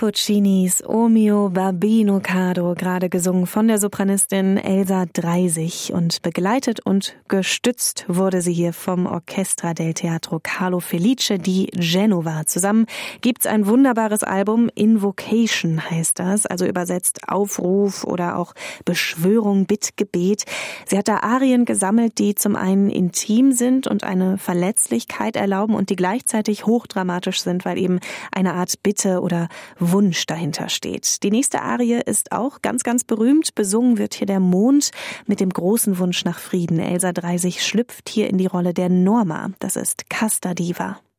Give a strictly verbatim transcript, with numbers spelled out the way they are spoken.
Puccinis O mio bambino caro, gerade gesungen von der Sopranistin Elsa Dreisig, und begleitet und gestützt wurde sie hier vom Orchestra del Teatro Carlo Felice di Genova. Zusammen gibt's ein wunderbares Album, Invocation heißt das, also übersetzt Aufruf oder auch Beschwörung, Bittgebet. Sie hat da Arien gesammelt, die zum einen intim sind und eine Verletzlichkeit erlauben und die gleichzeitig hochdramatisch sind, weil eben eine Art Bitte oder Wunsch dahinter steht. Die nächste Arie ist auch ganz, ganz berühmt. Besungen wird hier der Mond mit dem großen Wunsch nach Frieden. Elsa Dreisig schlüpft hier in die Rolle der Norma. Das ist Casta Diva.